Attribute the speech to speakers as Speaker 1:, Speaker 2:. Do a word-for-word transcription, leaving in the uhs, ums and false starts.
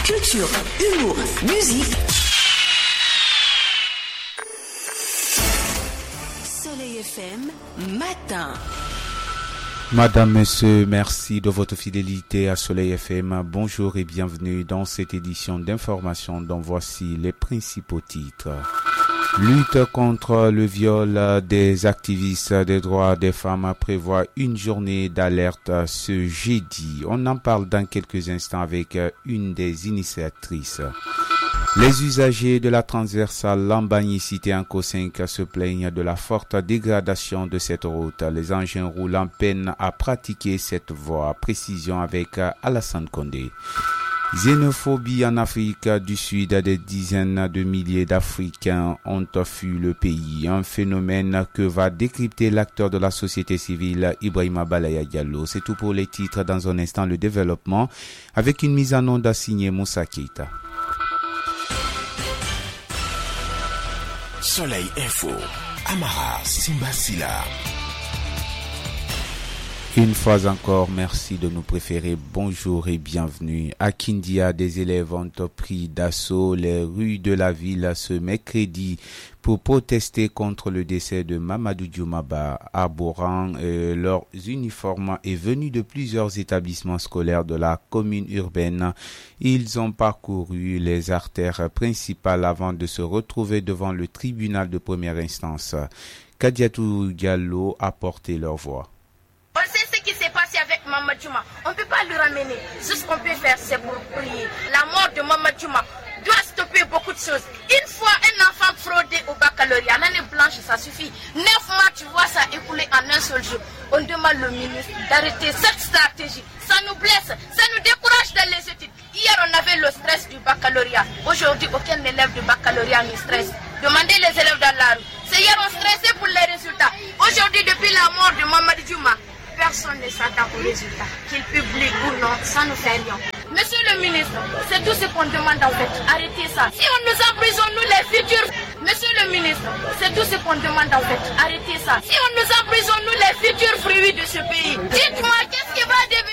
Speaker 1: culture, humour, musique. Soleil F M, matin.
Speaker 2: Madame, Monsieur, merci de votre fidélité à Soleil F M. Bonjour et bienvenue dans cette édition d'information dont voici les principaux titres. Lutte contre le viol des activistes des droits des femmes prévoit une journée d'alerte ce jeudi. On en parle dans quelques instants avec une des initiatrices. Les usagers de la transversale Lambagny-Cité Anco cinq se plaignent de la forte dégradation de cette route. Les engins roulants peinent à pratiquer cette voie. Précision avec Alassane Condé. Xénophobie en Afrique du Sud, des dizaines de milliers d'Africains ont fui le pays. Un phénomène que va décrypter l'acteur de la société civile Ibrahima Balaya Diallo. C'est tout pour les titres. Dans un instant, le développement avec une mise en onde signée Moussa Keita.
Speaker 3: Soleil Info, Amara Simbasila.
Speaker 2: Une fois encore, merci de nous préférer. Bonjour et bienvenue. À Kindia, des élèves ont pris d'assaut les rues de la ville ce mercredi pour protester contre le décès de Mamadou Dioumaba. Arborant euh, leurs uniformes et venus de plusieurs établissements scolaires de la commune urbaine, ils ont parcouru les artères principales avant de se retrouver devant le tribunal de première instance. Kadiatou Diallo a porté leur voix.
Speaker 4: On sait ce qui s'est passé avec Mamadou Diouma. On ne peut pas le ramener. Tout ce qu'on peut faire, c'est pour prier. La mort de Mamadou Diouma doit stopper beaucoup de choses. Une fois un enfant fraudé au baccalauréat, l'année blanche, ça suffit. Neuf mois, tu vois ça écouler en un seul jour. On demande le ministre d'arrêter cette stratégie. Ça nous blesse, ça nous décourage dans les études. Hier, on avait le stress du baccalauréat. Aujourd'hui, aucun élève du baccalauréat ne stresse. Demandez les élèves dans la rue. C'est hier, on stressait pour les résultats. Aujourd'hui, depuis la mort de Mamadou Diouma, personne ne s'attend aux résultats. Qu'il publie ou non, ça nous fait rien. Monsieur le ministre, c'est tout ce qu'on demande en fait. Arrêtez ça. Si on nous emprisonne, nous les futurs... Monsieur le ministre, c'est tout ce qu'on demande en fait. Arrêtez ça. Si on nous emprisonne, nous les futurs fruits de ce pays. Dites-moi, qu'est-ce qui va devenir